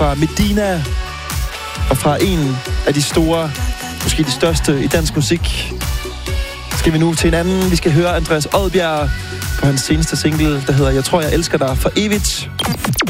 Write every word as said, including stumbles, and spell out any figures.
fra Medina. Og fra en af de store, måske de største i dansk musik, skal vi nu til en anden. Vi skal høre Andreas Odbjerg på hans seneste single, der hedder Jeg tror, jeg elsker dig for evigt.